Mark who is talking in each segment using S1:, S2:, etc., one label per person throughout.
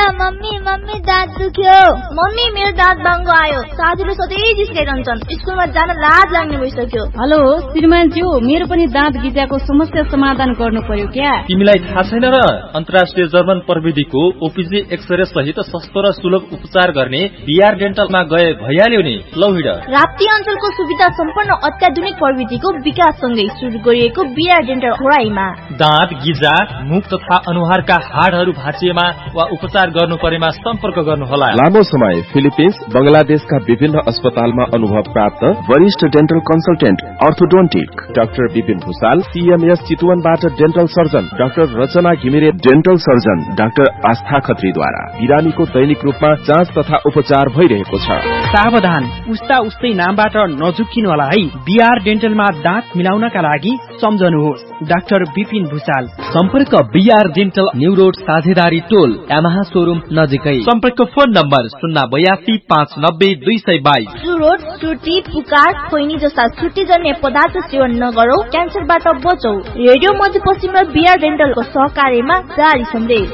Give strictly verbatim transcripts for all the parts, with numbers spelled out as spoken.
S1: Mummy mummy दाँत दुख्यो।
S2: Mummy मेरो दाँत बाङ्गो आयो। साथीले सधैँ जिस्काइरहन्छन्। स्कुलमा जान लाज लाग्ने भइसक्यो।
S3: हेलो श्रीमानज्यू, मेरो पनि दाँत गिजाको समस्या समाधान गर्नु पर्यो क्या?
S4: तिमीलाई थाहा छैन र? अन्तर्राष्ट्रिय जर्मन प्रविधिको ओपीजी एक्सरे सहित सस्तो र सुलभ उपचार गर्ने बीआर डेन्टलमा गए भइहाल्यो नि। लौ हिँड।
S2: राप्ती अञ्चलको सुविधा सम्पन्न अत्याधुनिक प्रविधिको विकाससँगै सुरु गरिएको बीआर डेन्टल खोराईमा
S4: दाँत गिजा, मुख तथा अनुहारका हाडहरू भाँचिएमा वा उपचार गर्नु परेमा सम्पर्क गर्नुहोला।
S5: लामो समय फिलिपिन्स, बंगलादेशका विभिन्न अस्पतालमा अनुभव प्राप्त वरिष्ठ dental consultant orthodontic doctor Vipin Bhusal, CMS चितवनबाट dental surgeon doctor रचना घिमिरे, डेन्टल सर्जन डाक्टर आस्था खत्रीद्वारा बिरामीको दैनिक रूपमा जाँच तथा उपचार भइरहेको छ।
S6: सावधान, उस्ता उस्तै नामबाट नझुक्किनु होला है। बीआर डेन्टलमा दाँत मिलाउनका लागि सम्झनुहोस् डाक्टर विपिन भुसाल।
S4: सम्पर्क बीआर डेन्टल न्यू रोड साझेदारी टोल यामाहा शोरूम नजिकै। सम्पर्क फोन नम्बर शून्य बयासी पाँच नब्बे दुई सय बाइस।
S2: चुरोट, चुटी, पुकार, खैनी जस्ता छुट्टीजन्य पदार्थ सेवन नगरौ, क्यान्सरबाट बचौ। रेडियो मध्यपश्चिम र बीआर डेन्टलको सहकार्यमा जारी सन्देश।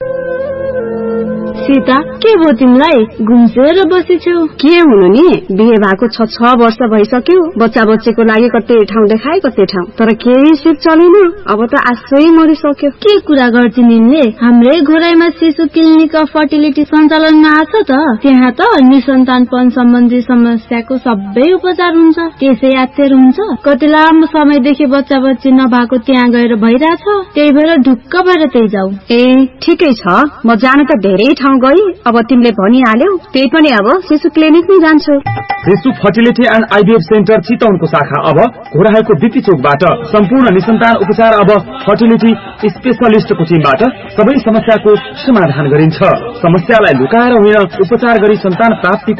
S7: सीता, के भयो तिमीलाई? घुम्सेर बसेछौ? के हुनु नि, बिहे भएको छ छ वर्ष भइसक्यो। बच्चा बच्चीको लागि कतै ठाउँ देखाए कतै ठाउँ, तर केही सिप चलेन। अब त आशै मरिसक्यो।
S1: के कुरा गर्छिन् यिनले? हाम्रै घोराईमा शिशु क्लिनिक अफ फर्टिलिटी सञ्चालनमा आछ त। त्यहाँ त निसन्तानपन सम्बन्धी समस्याको सबै उपचार हुन्छ। त्यसै यात्तर हुन्छ। कति लामो समयदेखि बच्चा बच्ची नभएको त्यहाँ गएर भइरहेछ। त्यही भएर ढुक्क भएर त्यही जाऊ।
S7: ए ठिकै छ, म जान त धेरै ठाउँ गई। अब तिमीले भनिहाल्यौ, त्यही पनि अब शिशु क्लिनिक नै जान्छु।
S8: शिशु फर्टिलिटी एन्ड आइभीएफ सेन्टर चितवनको शाखा अब घोराईको बीपी चोकबाट सम्पूर्ण निसन्तान उपचार अब फर्टिलिटी स्पेशलिस्टको टिमबाट सबै समस्याको समाधान गरिन्छ। समस्यालाई लुकाएर होइन, उपचार गरी सन्तान प्राप्ति